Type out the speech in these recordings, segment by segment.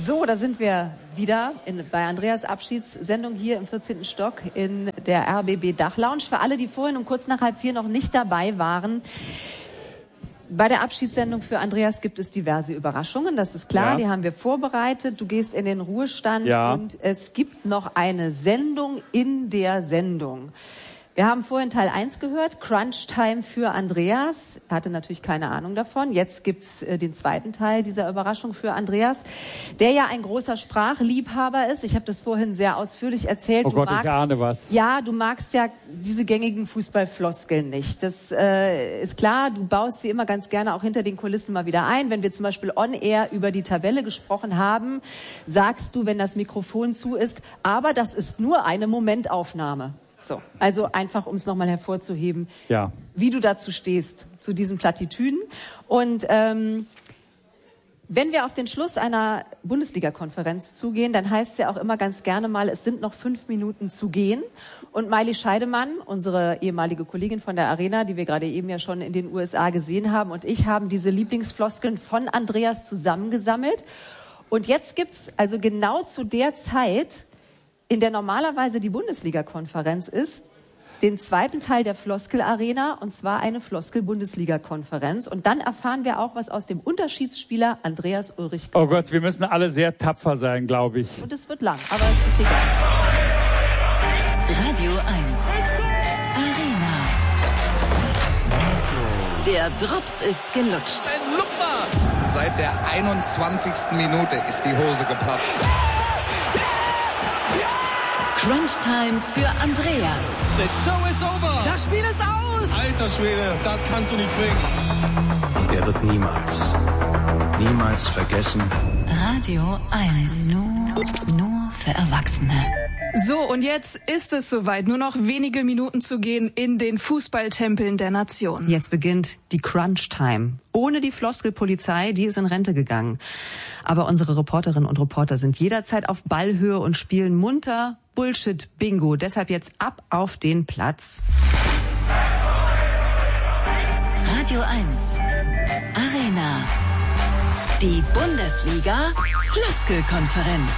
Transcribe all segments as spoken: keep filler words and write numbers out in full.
So, da sind wir wieder in, bei Andreas Abschiedssendung hier im vierzehnten Stock in der R B B Dachlounge. Für alle, die vorhin um kurz nach halb vier noch nicht dabei waren. Bei der Abschiedssendung für Andreas gibt es diverse Überraschungen, das ist klar, ja. Die haben wir vorbereitet. Du gehst in den Ruhestand, ja. Und es gibt noch eine Sendung in der Sendung. Wir haben vorhin Teil eins gehört, Crunch Time für Andreas. Er hatte natürlich keine Ahnung davon. Jetzt gibt's äh, den zweiten Teil dieser Überraschung für Andreas, der ja ein großer Sprachliebhaber ist. Ich habe das vorhin sehr ausführlich erzählt. Oh du Gott, magst, ich ahne was. Ja, du magst ja diese gängigen Fußballfloskeln nicht. Das äh, ist klar, du baust sie immer ganz gerne auch hinter den Kulissen mal wieder ein. Wenn wir zum Beispiel on-air über die Tabelle gesprochen haben, sagst du, wenn das Mikrofon zu ist, aber das ist nur eine Momentaufnahme. So, also einfach, um es nochmal hervorzuheben, ja. Wie du dazu stehst, zu diesen Plattitüden. Und ähm, wenn wir auf den Schluss einer Bundesliga-Konferenz zugehen, dann heißt es ja auch immer ganz gerne mal, es sind noch fünf Minuten zu gehen. Und Maili Scheidemann, unsere ehemalige Kollegin von der Arena, die wir gerade eben ja schon in den U S A gesehen haben, und ich haben diese Lieblingsfloskeln von Andreas zusammengesammelt. Und jetzt gibt's also genau zu der Zeit, in der normalerweise die Bundesliga-Konferenz ist, den zweiten Teil der Floskel-Arena, und zwar eine Floskel-Bundesliga-Konferenz. Und dann erfahren wir auch was aus dem Unterschiedsspieler Andreas Ulrich. Oh Gott, wir müssen alle sehr tapfer sein, glaube ich. Und es wird lang, aber es ist egal. Radio eins. Arena. Der Drops ist gelutscht. Ein Lupfer! Seit der einundzwanzigsten Minute ist die Hose geplatzt. Crunch Time für Andreas. The show is over. Das Spiel ist aus. Alter Schwede, das kannst du nicht bringen. Der wird niemals, niemals vergessen. Radio eins. Nur, nur für Erwachsene. So, und jetzt ist es soweit. Nur noch wenige Minuten zu gehen in den Fußballtempeln der Nation. Jetzt beginnt die Crunch Time. Ohne die Floskelpolizei, die ist in Rente gegangen. Aber unsere Reporterinnen und Reporter sind jederzeit auf Ballhöhe und spielen munter Bullshit-Bingo. Deshalb jetzt ab auf den Platz. Radio eins. Arena. Die Bundesliga Floskelkonferenz.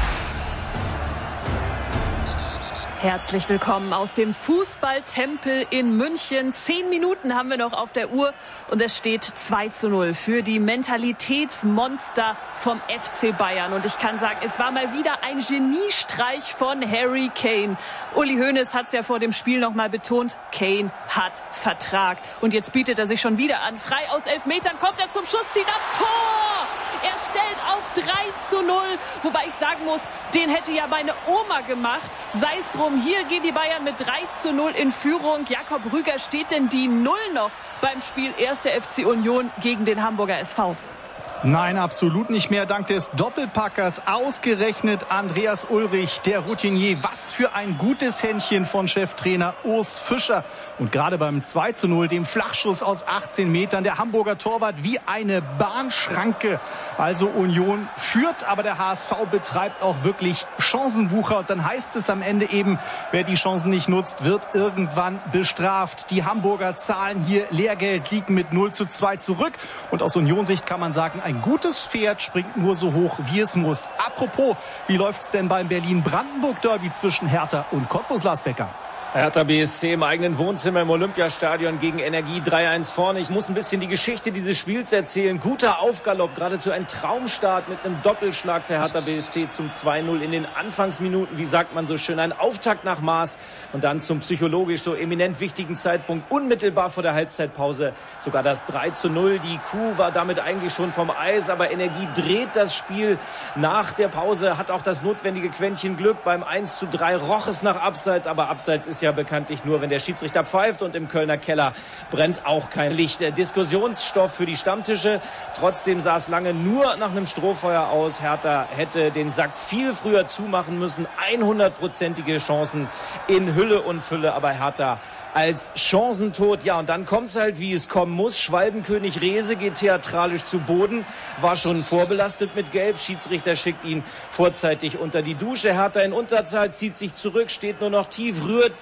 Herzlich willkommen aus dem Fußballtempel in München. Zehn Minuten haben wir noch auf der Uhr und es steht zwei zu null für die Mentalitätsmonster vom F C Bayern. Und ich kann sagen, es war mal wieder ein Geniestreich von Harry Kane. Uli Hoeneß hat es ja vor dem Spiel noch mal betont, Kane hat Vertrag. Und jetzt bietet er sich schon wieder an. Frei aus elf Metern kommt er zum Schuss, zieht ab, Tor! Er stellt auf drei zu null, wobei ich sagen muss, den hätte ja meine Oma gemacht. Sei es drum, hier gehen die Bayern mit drei zu null in Führung. Jakob Rüger, steht denn die Null noch beim Spiel erster F C Union gegen den Hamburger S V? Nein, absolut nicht mehr. Dank des Doppelpackers ausgerechnet Andreas Ulrich, der Routinier. Was für ein gutes Händchen von Cheftrainer Urs Fischer. Und gerade beim zwei zu null, dem Flachschuss aus achtzehn Metern, der Hamburger Torwart wie eine Bahnschranke. Also Union führt, aber der H S V betreibt auch wirklich Chancenwucher. Und dann heißt es am Ende eben, wer die Chancen nicht nutzt, wird irgendwann bestraft. Die Hamburger zahlen hier Lehrgeld, liegen mit null zu zwei zurück. Und aus Union-Sicht kann man sagen, ein gutes Pferd springt nur so hoch, wie es muss. Apropos, wie läuft's denn beim Berlin-Brandenburg-Derby zwischen Hertha und Cottbus, Lars Becker? Hertha B S C im eigenen Wohnzimmer im Olympiastadion gegen Energie drei eins vorne. Ich muss ein bisschen die Geschichte dieses Spiels erzählen. Guter Aufgalopp, geradezu ein Traumstart mit einem Doppelschlag für Hertha B S C zum zwei null in den Anfangsminuten. Wie sagt man so schön, ein Auftakt nach Maß und dann zum psychologisch so eminent wichtigen Zeitpunkt unmittelbar vor der Halbzeitpause sogar das drei zu null. Die Kuh war damit eigentlich schon vom Eis, aber Energie dreht das Spiel nach der Pause, hat auch das notwendige Quäntchen Glück. Beim eins zu drei roch es nach Abseits, aber Abseits ist ja bekanntlich nur, wenn der Schiedsrichter pfeift, und im Kölner Keller brennt auch kein Licht. Der Diskussionsstoff für die Stammtische. Trotzdem sah es lange nur nach einem Strohfeuer aus. Hertha hätte den Sack viel früher zumachen müssen. hundertprozentige Chancen in Hülle und Fülle, aber Hertha als Chancentod. Ja, und dann kommt es halt, wie es kommen muss. Schwalbenkönig Rehse geht theatralisch zu Boden, war schon vorbelastet mit Gelb. Schiedsrichter schickt ihn vorzeitig unter die Dusche. Hertha in Unterzahl, zieht sich zurück, steht nur noch tief, rührt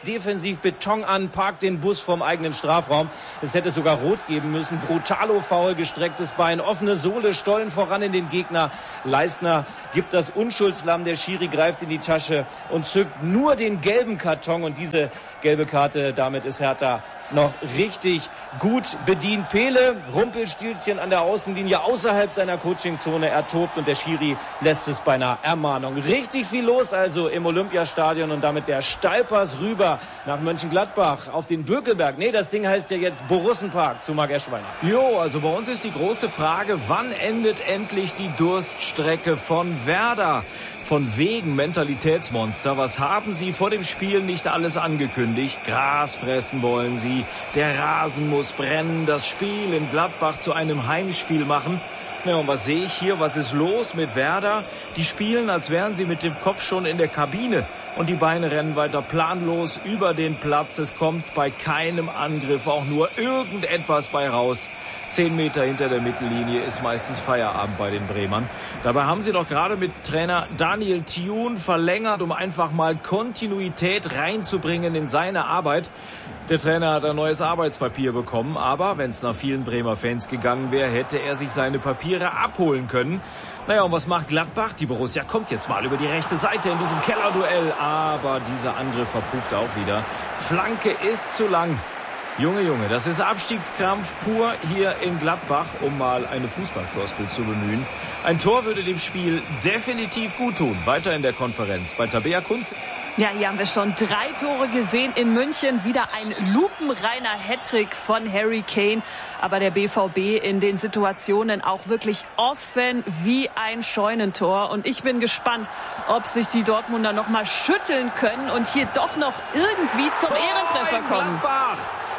defensiv Beton an, parkt den Bus vom eigenen Strafraum. Es hätte sogar rot geben müssen. Brutalo-Foul, gestrecktes Bein, offene Sohle, Stollen voran in den Gegner. Leistner gibt das Unschuldslamm, der Schiri greift in die Tasche und zückt nur den gelben Karton. Und diese gelbe Karte, damit ist Hertha noch richtig gut bedient. Pele, Rumpelstilzchen an der Außenlinie außerhalb seiner Coachingzone. Er tobt und der Schiri lässt es bei einer Ermahnung. Richtig viel los also im Olympiastadion und damit der Steilpass rüber nach Mönchengladbach auf den Bökelberg. Nee, das Ding heißt ja jetzt Borussenpark zu Marc Eschweiner. Jo, also bei uns ist die große Frage, wann endet endlich die Durststrecke von Werder? Von wegen Mentalitätsmonster. Was haben sie vor dem Spiel nicht alles angekündigt? Gras fressen wollen sie. Der Rasen muss brennen. Das Spiel in Gladbach zu einem Heimspiel machen. Ja, und was sehe ich hier? Was ist los mit Werder? Die spielen, als wären sie mit dem Kopf schon in der Kabine. Und die Beine rennen weiter planlos über den Platz. Es kommt bei keinem Angriff auch nur irgendetwas bei raus. Zehn Meter hinter der Mittellinie ist meistens Feierabend bei den Bremern. Dabei haben sie doch gerade mit Trainer Daniel Thioune verlängert, um einfach mal Kontinuität reinzubringen in seine Arbeit. Der Trainer hat ein neues Arbeitspapier bekommen, aber wenn es nach vielen Bremer Fans gegangen wäre, hätte er sich seine Papiere abholen können. Naja, und was macht Gladbach? Die Borussia kommt jetzt mal über die rechte Seite in diesem Kellerduell, aber dieser Angriff verpufft auch wieder. Flanke ist zu lang. Junge, Junge, das ist Abstiegskampf pur hier in Gladbach, um mal eine Fußballfloskel zu bemühen. Ein Tor würde dem Spiel definitiv gut tun. Weiter in der Konferenz bei Tabea Kunz. Ja, hier haben wir schon drei Tore gesehen in München. Wieder ein lupenreiner Hattrick von Harry Kane. Aber der B V B in den Situationen auch wirklich offen wie ein Scheunentor. Und ich bin gespannt, ob sich die Dortmunder noch mal schütteln können und hier doch noch irgendwie zum Tor Ehrentreffer kommen. Gladbach.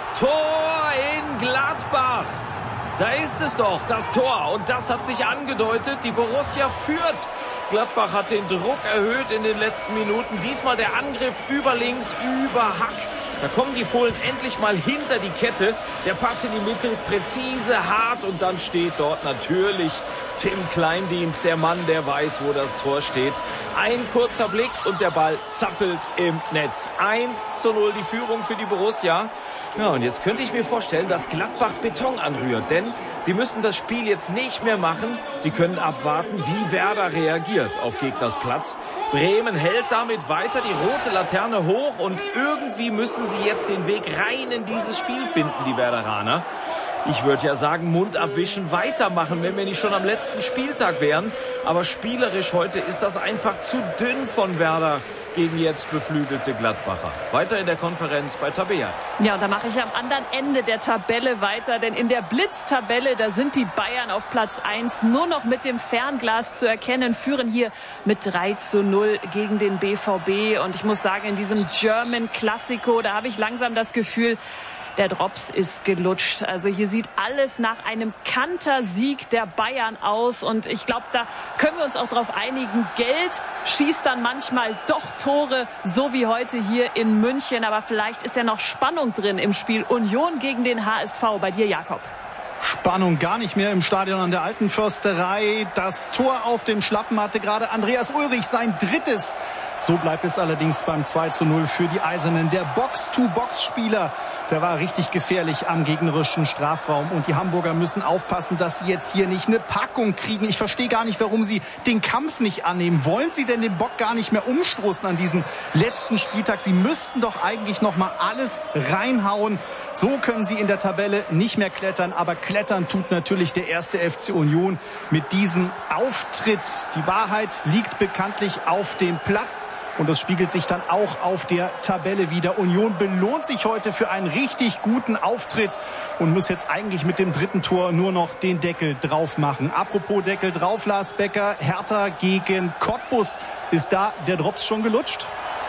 Tor in Gladbach. Da ist es doch, das Tor. Und das hat sich angedeutet. Die Borussia führt. Gladbach hat den Druck erhöht in den letzten Minuten. Diesmal der Angriff über links, über Hack. Da kommen die Fohlen endlich mal hinter die Kette. Der Pass in die Mitte, präzise, hart. Und dann steht dort natürlich Tim Kleindienst, der Mann, der weiß, wo das Tor steht. Ein kurzer Blick und der Ball zappelt im Netz. eins zu null die Führung für die Borussia. Ja, und jetzt könnte ich mir vorstellen, dass Gladbach Beton anrührt. Denn sie müssen das Spiel jetzt nicht mehr machen. Sie können abwarten, wie Werder reagiert auf Gegners Platz. Bremen hält damit weiter die rote Laterne hoch. Und irgendwie müssen sie jetzt den Weg rein in dieses Spiel finden, die Werderaner. Ich würde ja sagen, Mund abwischen, weitermachen, wenn wir nicht schon am letzten Spieltag wären. Aber spielerisch heute ist das einfach zu dünn von Werder gegen jetzt beflügelte Gladbacher. Weiter in der Konferenz bei Tabea. Ja, und da mache ich am anderen Ende der Tabelle weiter, denn in der Blitztabelle, da sind die Bayern auf Platz eins nur noch mit dem Fernglas zu erkennen, führen hier mit drei zu null gegen den B V B. Und ich muss sagen, in diesem German Classico, da habe ich langsam das Gefühl, der Drops ist gelutscht. Also hier sieht alles nach einem Kantersieg der Bayern aus. Und ich glaube, da können wir uns auch darauf einigen. Geld schießt dann manchmal doch Tore, so wie heute hier in München. Aber vielleicht ist ja noch Spannung drin im Spiel Union gegen den H S V. Bei dir, Jakob. Spannung gar nicht mehr im Stadion an der Alten Försterei. Das Tor auf dem Schlappen hatte gerade Andreas Ulrich sein drittes. So bleibt es allerdings beim zwei zu null für die Eisernen. Der Box-to-Box-Spieler, der war richtig gefährlich am gegnerischen Strafraum. Und die Hamburger müssen aufpassen, dass sie jetzt hier nicht eine Packung kriegen. Ich verstehe gar nicht, warum sie den Kampf nicht annehmen. Wollen sie denn den Bock gar nicht mehr umstoßen an diesem letzten Spieltag? Sie müssten doch eigentlich noch mal alles reinhauen. So können sie in der Tabelle nicht mehr klettern. Aber klettern tut natürlich der erste F C Union mit diesem Auftritt. Die Wahrheit liegt bekanntlich auf dem Platz. Und das spiegelt sich dann auch auf der Tabelle wieder. Union belohnt sich heute für einen richtig guten Auftritt und muss jetzt eigentlich mit dem dritten Tor nur noch den Deckel drauf machen. Apropos Deckel drauf, Lars Becker, Hertha gegen Cottbus. Ist da der Drops schon gelutscht?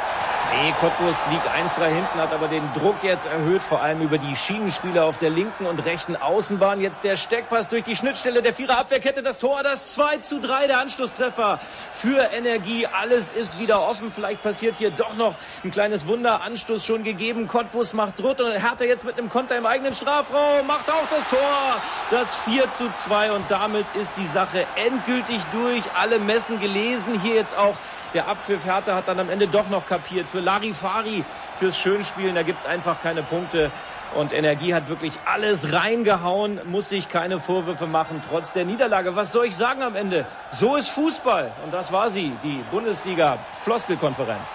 Nee, Cottbus liegt eins drei hinten, hat aber den Druck jetzt erhöht, vor allem über die Schienenspieler auf der linken und rechten Außenbahn. Jetzt der Steckpass durch die Schnittstelle der Vierer-Abwehrkette, das Tor, das zwei zu drei, der Anschlusstreffer für Energie. Alles ist wieder offen, vielleicht passiert hier doch noch ein kleines Wunder. Anstoß schon gegeben, Cottbus macht Druck und Hertha jetzt mit einem Konter im eigenen Strafraum, macht auch das Tor, das vier zu zwei und damit ist die Sache endgültig durch. Alle Messen gelesen, hier jetzt auch der Abpfiff. Hertha hat dann am Ende doch noch kapiert, für Larifari fürs Schönspielen. Da gibt's einfach keine Punkte. Und Energie hat wirklich alles reingehauen, muss sich keine Vorwürfe machen, trotz der Niederlage. Was soll ich sagen am Ende? So ist Fußball. Und das war sie, die Bundesliga-Floskelkonferenz.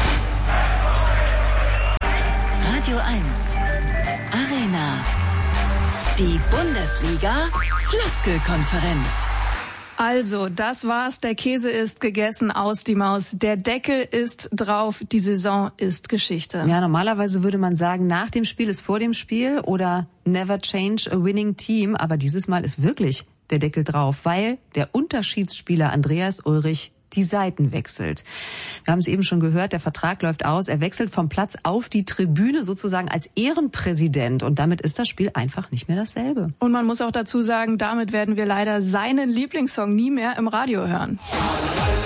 Radio eins. Arena. Die Bundesliga-Floskelkonferenz. Also, das war's. Der Käse ist gegessen, aus die Maus. Der Deckel ist drauf. Die Saison ist Geschichte. Ja, normalerweise würde man sagen, nach dem Spiel ist vor dem Spiel oder never change a winning team. Aber dieses Mal ist wirklich der Deckel drauf, weil der Unterschiedsspieler Andreas Ulrich die Seiten wechselt. Wir haben es eben schon gehört, der Vertrag läuft aus. Er wechselt vom Platz auf die Tribüne sozusagen als Ehrenpräsident. Und damit ist das Spiel einfach nicht mehr dasselbe. Und man muss auch dazu sagen, damit werden wir leider seinen Lieblingssong nie mehr im Radio hören.